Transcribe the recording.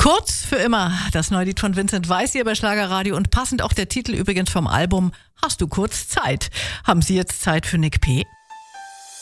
Kurz für immer, das neue Lied von Vincent Weiss hier bei Schlagerradio und passend auch der Titel übrigens vom Album Hast du kurz Zeit? Haben Sie jetzt Zeit für Nick P.?